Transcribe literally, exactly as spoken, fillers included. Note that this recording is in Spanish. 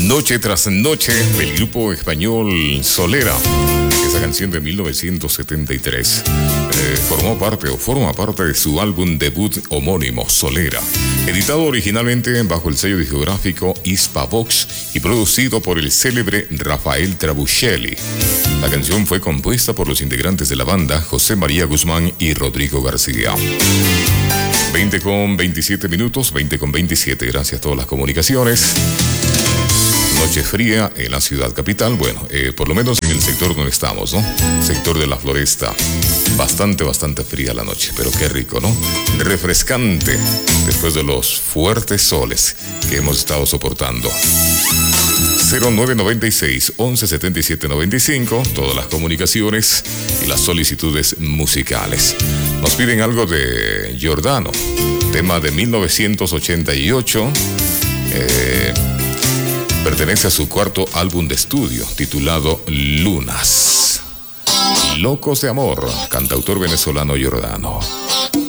Noche tras noche, del grupo español Solera. Esa canción de mil novecientos setenta y tres eh, formó parte o forma parte de su álbum debut homónimo, Solera, editado originalmente bajo el sello discográfico Hispavox y producido por el célebre Rafael Trabuchelli. La canción fue compuesta por los integrantes de la banda, José María Guzmán y Rodrigo García. veinte con veintisiete minutos, veinte con veintisiete, gracias a todas las comunicaciones. Noche fría en la ciudad capital, bueno, eh, por lo menos en el sector donde estamos, ¿no? Sector de la Floresta. Bastante, bastante fría la noche, pero qué rico, ¿no? Refrescante después de los fuertes soles que hemos estado soportando. cero nueve noventa y seis, once setenta y siete noventa y cinco, todas las comunicaciones y las solicitudes musicales. Nos piden algo de Giordano, tema de mil novecientos ochenta y ocho, eh... pertenece a su cuarto álbum de estudio, titulado Lunas. Locos de amor, cantautor venezolano Giordano.